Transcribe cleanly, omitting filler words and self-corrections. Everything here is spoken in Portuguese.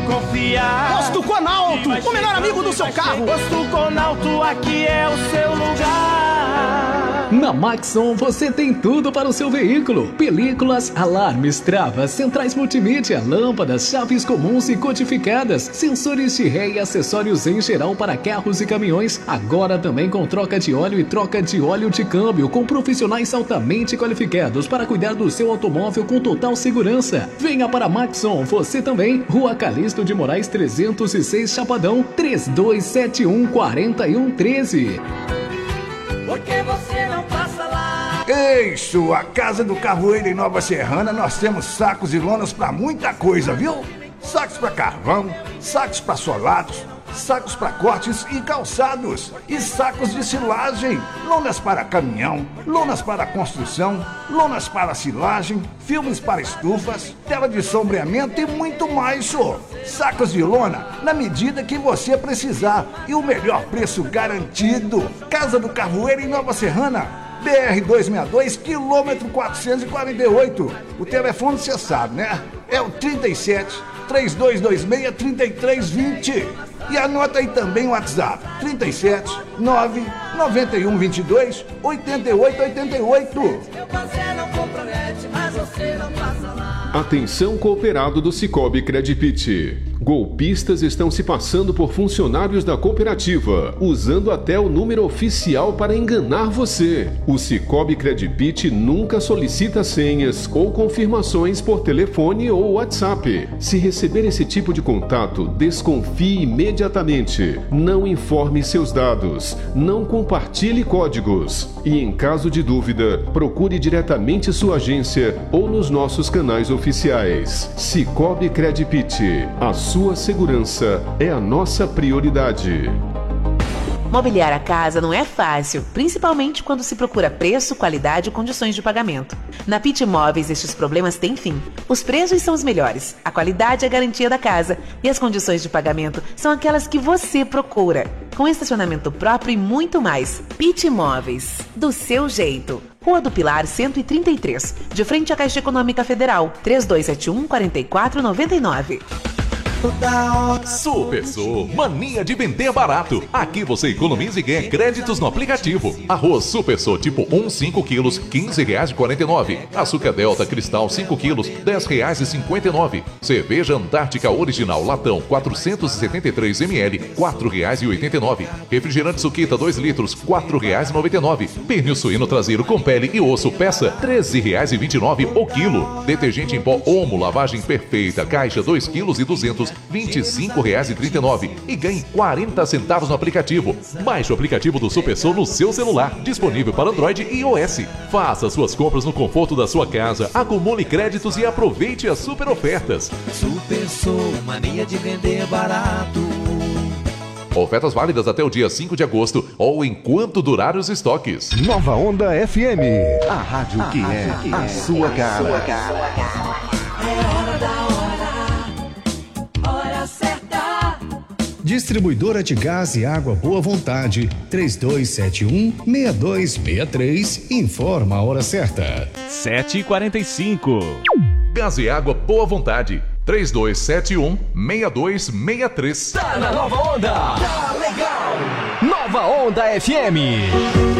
Confiar. Posto Conalto, o melhor amigo do seu carro. Posto Conalto, aqui é o seu lugar. Na Maxon você tem tudo para o seu veículo: películas, alarmes, travas, centrais multimídia, lâmpadas, chaves comuns e codificadas, sensores de ré e acessórios em geral para carros e caminhões. Agora também com troca de óleo e troca de óleo de câmbio, com profissionais altamente qualificados para cuidar do seu automóvel com total segurança. Venha para a Maxon, você também. Rua Calixto de Moraes 306, Chapadão, 3271-4113. Porque você não passa lá. Isso, a Casa do Carvoeiro em Nova Serrana, nós temos sacos e lonas para muita coisa, viu? Sacos para carvão, sacos para solados, sacos para cortes e calçados, e sacos de silagem, lonas para caminhão, lonas para construção, lonas para silagem, filmes para estufas, tela de sombreamento e muito mais, senhor. Sacos de lona na medida que você precisar e o melhor preço garantido. Casa do Carvoeiro em Nova Serrana, BR-262, quilômetro 448. O telefone você sabe, né? É o 37-3226-3320. E anota aí também o WhatsApp, 37-9-9122-8888. Você não compromete, mas você não passa lá. Atenção cooperado do Cicobi Credipit. Golpistas estão se passando por funcionários da cooperativa, usando até o número oficial para enganar você. O Cicobi Credipit nunca solicita senhas ou confirmações por telefone ou WhatsApp. Se receber esse tipo de contato, desconfie imediatamente. Não informe seus dados. Não compartilhe códigos. E em caso de dúvida, procure diretamente sua agência ou nos nossos canais oficiais. Cicobi Credipit. A sua segurança é a nossa prioridade. Mobiliar a casa não é fácil, principalmente quando se procura preço, qualidade e condições de pagamento. Na Pit Móveis, estes problemas têm fim. Os preços são os melhores, a qualidade é a garantia da casa e as condições de pagamento são aquelas que você procura. Com estacionamento próprio e muito mais. Pit Móveis, do seu jeito. Rua do Pilar 133, de frente à Caixa Econômica Federal, 3271-4499. Supersô, mania de vender barato. Aqui você economiza e ganha créditos no aplicativo. Arroz Supersô tipo 1, 5 quilos, R$15,49. Açúcar Delta Cristal 5 quilos, R$10,59. Cerveja Antártica Original Latão 473 ml, R$4,89. Refrigerante Suquita 2 litros, R$4,99. Pernil suíno traseiro com pele e osso peça, R$13,29 o quilo. Detergente em pó Omo, lavagem perfeita, caixa 2 quilos e 200, R$25,39 e ganhe 40 centavos no aplicativo. Baixe o aplicativo do Supersô no seu celular, disponível para Android e iOS. Faça suas compras no conforto da sua casa, acumule créditos e aproveite as super ofertas. Supersô, mania de vender barato. Ofertas válidas até o dia 5 de agosto ou enquanto durar os estoques. Nova Onda FM, a rádio que é a sua cara. É hora da hora certa. Distribuidora de Gás e Água Boa Vontade, 3271-6263, informa a hora certa. 7h45. Gás e Água Boa Vontade, 3271-6263. Tá na Nova Onda! Tá legal! Nova Onda FM.